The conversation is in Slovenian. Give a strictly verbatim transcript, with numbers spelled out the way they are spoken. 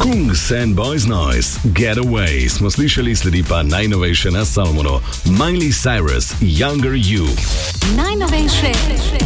Kungs and Boys Noise, Get Away smo slišali, sledi pa najnovejše na Salmonu. Miley Cyrus, Younger You. Najnovejše